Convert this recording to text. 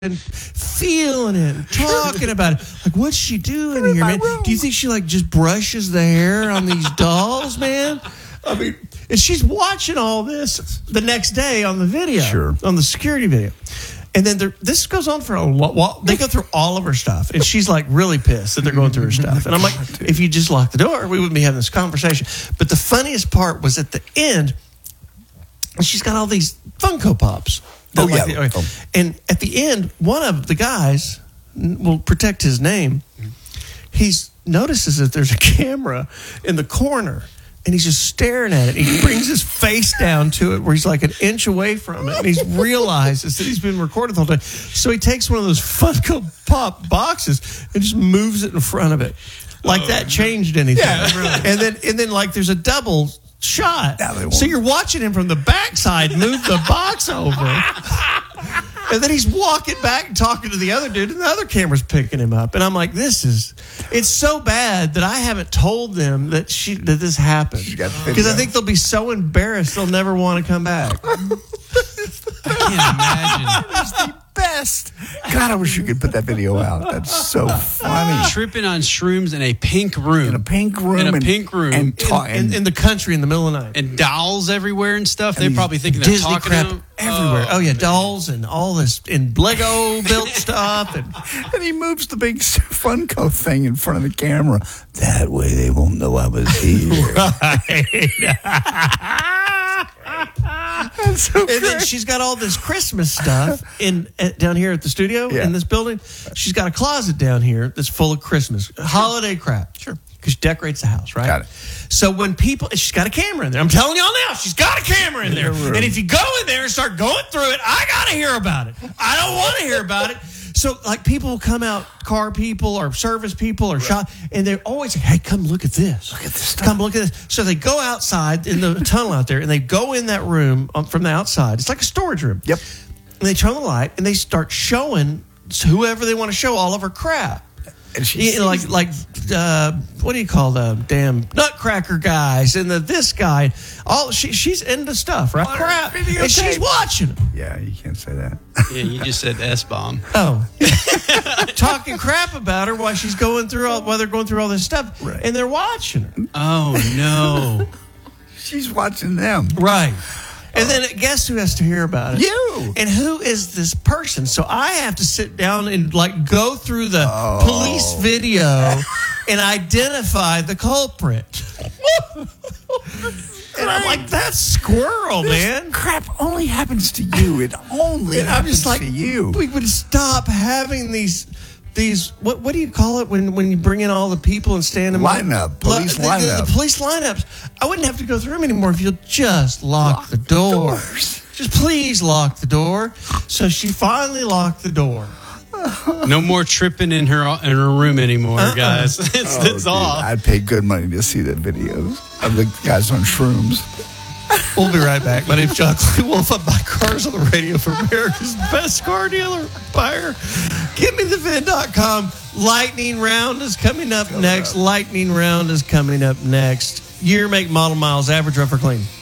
and feeling it, and talking about it. Like, what's she doing here, man? Do you think she like just brushes the hair on these dolls, man? I mean, and she's watching all this the next day on the video, on the security video. And then this goes on for a while. They go through all of her stuff, and she's like really pissed that they're going through her stuff. And I'm like, if you just lock the door, we wouldn't be having this conversation. But the funniest part was at the end, she's got all these Funko Pops. And at the end, one of the guys will protect his name. He notices that there's a camera in the corner, and he's just staring at it. He brings his face down to it where he's like an inch away from it, and he realizes that he's been recorded the whole time. So he takes one of those Funko Pop boxes and just moves it in front of it. Like that changed anything. Yeah, really. And then like there's a double shot. So you're watching him from the backside move the box over. And then he's walking back and talking to the other dude, and the other camera's picking him up. And I'm like, it's so bad that I haven't told them that this happened. Because I think they'll be so embarrassed they'll never want to come back. I can't imagine. It's the best. God, I wish you could put that video out. That's so funny. Tripping on shrooms in a pink room. In a pink room. In the country in the middle of the night. And dolls everywhere and stuff. They're probably thinking they're Disney talking crap to them. everywhere. Oh yeah, dolls and all this and Lego built stuff. And he moves the big Funko thing in front of the camera. That way they won't know I was here. That's so and then she's got all this Christmas stuff down here at the studio in this building. She's got a closet down here that's full of Christmas holiday crap. Sure. Because she decorates the house, right? Got it. So when she's got a camera in there. I'm telling y'all now, she's got a camera in there. And if you go in there and start going through it, I got to hear about it. I don't want to hear about it. So, like, people will come out, car people or service people or shop, and they're always like, hey, come look at this. Look at this stuff. Come look at this. So they go outside in the tunnel out there, and they go in that room from the outside. It's like a storage room. Yep. And they turn on the light, and they start showing whoever they want to show all of her crap. And What do you call the damn nutcracker guys and this guy? She's into stuff, right? Crap, and she's watching them. Yeah, you can't say that. Yeah, you just said S-bomb. Oh, talking crap about her while she's going through while they're going through all this stuff, right. And they're watching her. Oh no, she's watching them, right? And then guess who has to hear about it? You. And who is this person? So I have to sit down and like go through the police video and identify the culprit. And I'm like, that's squirrel, man. Crap only happens to you. It only happens to you. We would stop having these what do you call it when you bring in all the people and stand them police lineup. The police lineups. I wouldn't have to go through them anymore if you'll just lock the door. Just please lock the door. So she finally locked the door. No more tripping in her room anymore, guys. It's off. I'd pay good money to see the videos of the guys on shrooms. We'll be right back. My name's John Clay Wolf. I buy cars on the radio for America's best car dealer buyer. GetMeTheVin.com. Lightning round is coming up next. Lightning round is coming up next. Year, make, model, miles, average, rough or clean.